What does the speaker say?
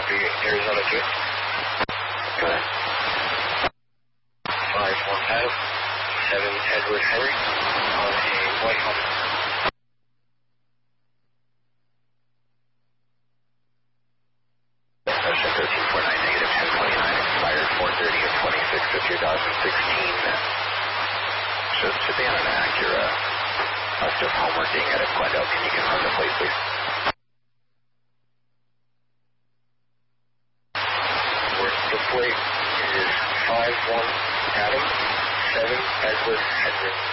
copy Arizona 2. Go ahead. 5-1 Adam, 7 Edward Henry, on a white Hummer. Ocean 1349 negative 1029, expired 430 of 26 of 2016. Should be on an Acura. Must have homework being at Glendale. Can you confirm the plate, please? The plate is 5-1 Adam, 7 Edward Henry.